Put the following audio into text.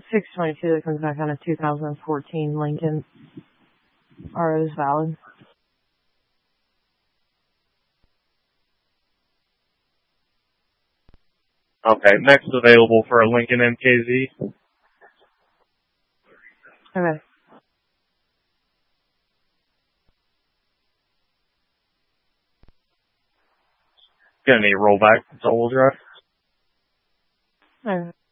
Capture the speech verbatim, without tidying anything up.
six twenty-two that comes back on a two thousand fourteen Lincoln. R O is valid. Okay, next available for a Lincoln M K Z. Okay. Gonna need a rollback to all drive. Okay.